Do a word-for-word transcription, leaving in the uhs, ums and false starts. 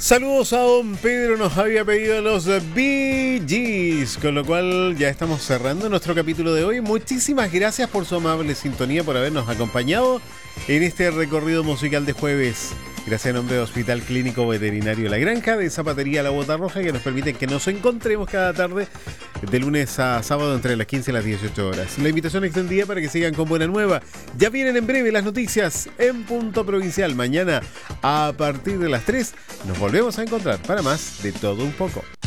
Saludos a don Pedro, nos había pedido los Bee Gees, con lo cual ya estamos cerrando nuestro capítulo de hoy. Muchísimas gracias por su amable sintonía, por habernos acompañado en este recorrido musical de jueves. Gracias en nombre de Hospital Clínico Veterinario La Granja, de Zapatería La Bota Roja, que nos permiten que nos encontremos cada tarde de lunes a sábado entre las quince y las dieciocho horas. La invitación extendida para que sigan con Buena Nueva. Ya vienen en breve las noticias en Punto Provincial. Mañana a partir de las tres nos volvemos a encontrar para más de todo un poco.